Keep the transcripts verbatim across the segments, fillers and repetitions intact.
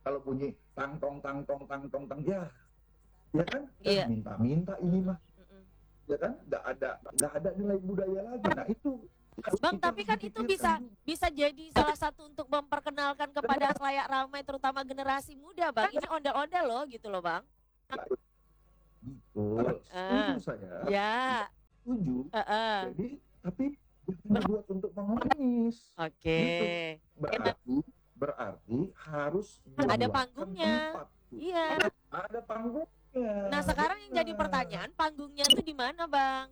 kalau bunyi tang tong tang tong tang tong tang ya, ya kan? Iya. Eh, minta-minta ini mah, Mm-mm. ya kan? Nggak ada nggak ada nilai budaya lagi. Nah itu Bang, itu tapi harus kan itu dipikirkan bisa juga. bisa jadi salah satu untuk memperkenalkan kepada khalayak ramai terutama generasi muda, Bang. Ini ondel-ondel loh gitu loh, Bang. Betul, setuju Ah, saya, ya. setuju. Heeh. Jadi tapi jangan dibuat untuk mengemis, Oke. gitu. Emang Berarti berarti harus ada dibuatkan panggungnya. tempat. Iya. Ada panggungnya. Nah, sekarang yang jadi Benar. pertanyaan, panggungnya tuh di mana, Bang?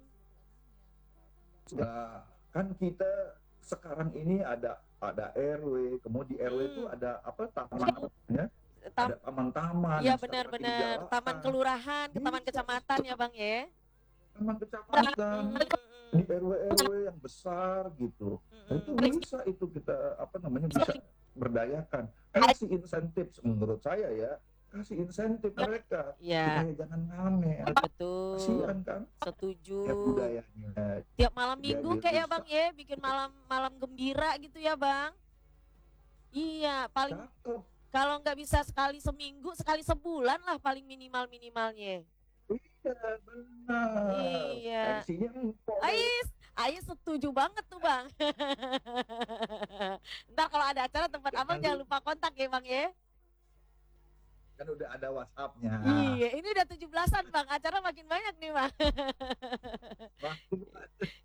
Nah, kan kita sekarang ini ada ada R W, kemudian di R W itu Hmm. ada apa taman ya, Tam ada taman-taman Iya yang sekarang lagi benar-benar, taman digalakan. kelurahan, ke taman Bisa kecamatan ya, Bang ya. taman kecamatan Mm-mm. di R W R W yang besar gitu. Nah, itu Mm-mm. bisa itu kita apa namanya bisa berdayakan. Kasih insentif menurut saya ya, kasih insentif mereka Ya, supaya jangan ngamen. betul. Kasihan kan Setuju. ya budayanya. Tiap malam minggu Jadi kayak ya, rusak. Bang ya, bikin malam malam gembira gitu ya, Bang. Iya, paling Cakep. kalau nggak bisa sekali seminggu, sekali sebulan lah paling minimal minimalnya. Iya benar. Iya. M C-nya empuk. Ais, Ais setuju banget tuh, Bang. Ntar kalau ada acara tempat abang jangan lupa kontak ya, Bang ya. Kan udah ada WhatsApp-nya. Iya, ini udah tujuh belasan, Bang. Acara makin banyak nih, Bang. Makin